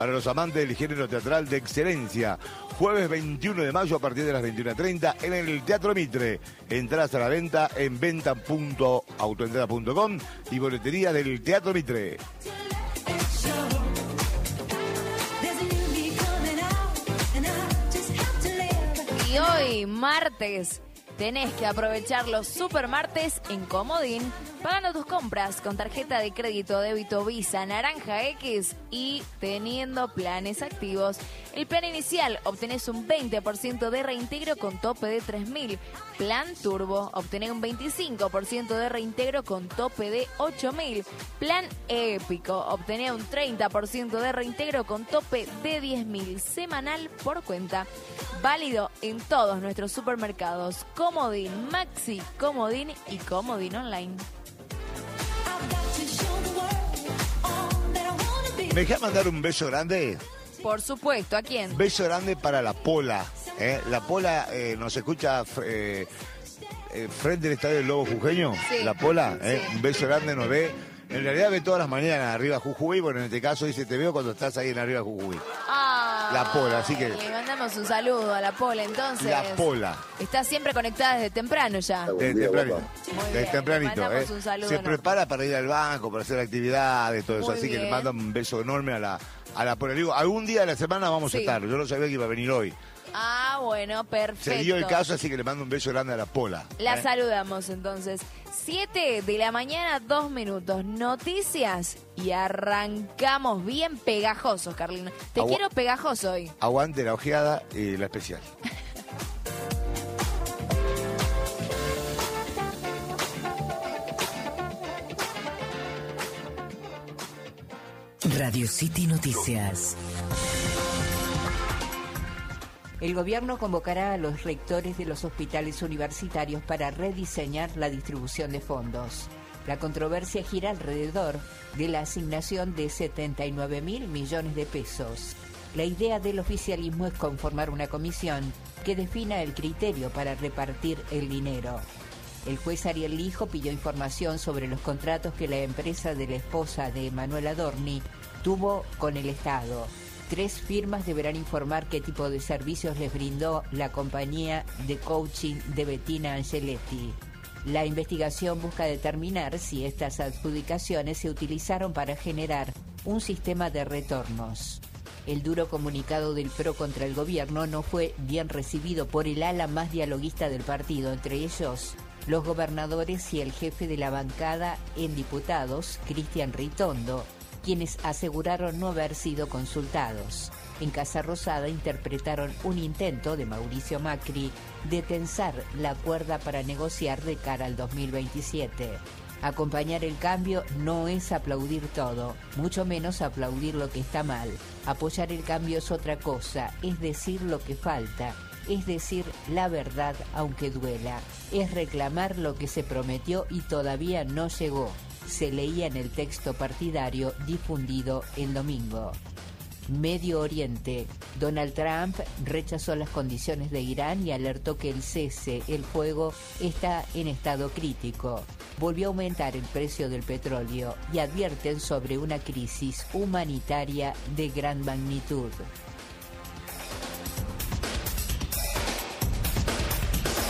Para los amantes del género teatral de excelencia, jueves 21 de mayo a partir de las 21:30 en el Teatro Mitre. Entradas a la venta en venta.autoentrada.com y boletería del Teatro Mitre. Y hoy, martes, tenés que aprovechar los supermartes en Comodín, pagando tus compras con tarjeta de crédito, débito Visa, Naranja X y teniendo planes activos. El plan inicial, obtenés un 20% de reintegro con tope de 3.000. Plan Turbo, obtenés un 25% de reintegro con tope de 8.000. Plan Épico, obtenés un 30% de reintegro con tope de 10.000 semanal por cuenta. Válido en todos nuestros supermercados Comodín, Maxi, Comodín y Comodín Online. ¿Me dejas mandar un beso grande? Por supuesto, ¿a quién? Beso grande para la Pola. La Pola nos escucha frente al estadio del Lobo Jujeño. Sí. La Pola, Sí. Un beso grande, nos ve. En realidad ve todas las mañanas arriba Jujuy. Bueno, en este caso dice, te veo cuando estás ahí en arriba Jujuy. La Pola, así que... Le mandamos un saludo a la Pola, entonces. La Pola. Está siempre conectada desde temprano ya. Desde tempranito. Muy Desde bien, tempranito, le mandamos un saludo Se enorme. prepara para ir al banco, para hacer actividades, todo eso. Muy Así que le bien. mando un beso enorme a la Pola. Digo, algún día de la semana vamos a Sí. estar. Yo no sabía que iba a venir hoy. Ah, bueno, perfecto. Se dio el caso, así que le mando un beso grande a la Pola. La saludamos entonces. 7 de la mañana, 2 minutos. Noticias y arrancamos bien pegajosos, Carlino. Te quiero pegajoso hoy. Aguante la ojeada y la especial. Radio City Noticias. El gobierno convocará a los rectores de los hospitales universitarios para rediseñar la distribución de fondos. La controversia gira alrededor de la asignación de 79.000 millones de pesos. La idea del oficialismo es conformar una comisión que defina el criterio para repartir el dinero. El juez Ariel Lijo pidió información sobre los contratos que la empresa de la esposa de Manuel Adorni tuvo con el Estado. 3 firmas deberán informar qué tipo de servicios les brindó la compañía de coaching de Bettina Angeletti. La investigación busca determinar si estas adjudicaciones se utilizaron para generar un sistema de retornos. El duro comunicado del PRO contra el gobierno no fue bien recibido por el ala más dialoguista del partido, entre ellos los gobernadores y el jefe de la bancada en diputados, Cristian Ritondo, quienes aseguraron no haber sido consultados. En Casa Rosada interpretaron un intento de Mauricio Macri de tensar la cuerda para negociar de cara al 2027. Acompañar el cambio no es aplaudir todo, mucho menos aplaudir lo que está mal. Apoyar el cambio es otra cosa, es decir lo que falta, es decir la verdad aunque duela, es reclamar lo que se prometió y todavía no llegó. Se leía en el texto partidario difundido el domingo. Medio Oriente. Donald Trump rechazó las condiciones de Irán y alertó que el cese, el fuego, está en estado crítico. Volvió a aumentar el precio del petróleo y advierten sobre una crisis humanitaria de gran magnitud.